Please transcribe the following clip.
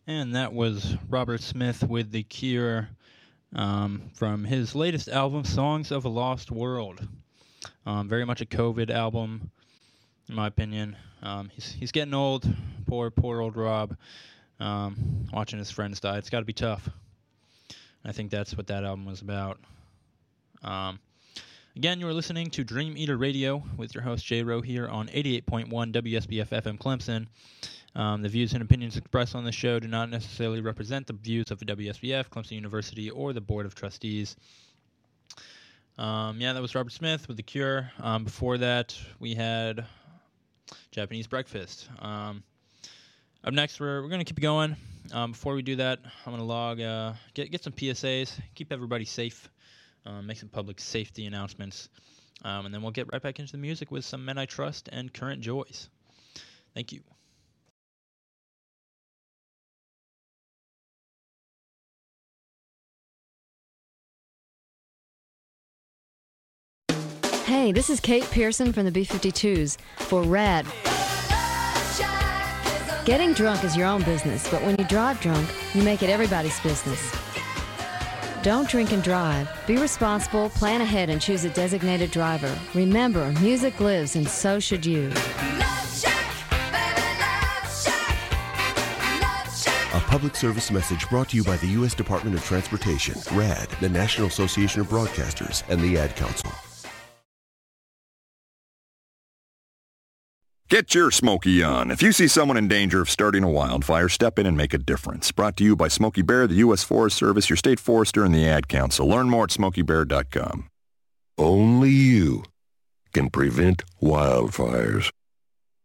And that was Robert Smith with The Cure from his latest album, Songs of a Lost World. Very much a COVID album, in my opinion. He's getting old. Poor old Rob. Watching his friends die. It's got to be tough. I think that's what that album was about. Again, you are listening to Dream Eater Radio with your host, J. Rowe, here on 88.1 WSBF FM Clemson. The views and opinions expressed on this show do not necessarily represent the views of the WSBF, Clemson University, or the Board of Trustees. That was Robert Smith with The Cure. Before that, we had Japanese Breakfast. Up next, we're going to keep going. Before we do that, I'm going to log, get some PSAs, keep everybody safe, make some public safety announcements, and then we'll get right back into the music with some Men I Trust and Current Joys. Thank you. Hey, this is Kate Pearson from the B-52s for RAD. Getting drunk is your own business, but when you drive drunk, you make it everybody's business. Don't drink and drive. Be responsible, plan ahead, and choose a designated driver. Remember, music lives, and so should you. A public service message brought to you by the U.S. Department of Transportation, RAD, the National Association of Broadcasters, and the Ad Council. Get your Smokey on. If you see someone in danger of starting a wildfire, step in and make a difference. Brought to you by Smokey Bear, the U.S. Forest Service, your state forester, and the Ad Council. Learn more at SmokeyBear.com. Only you can prevent wildfires.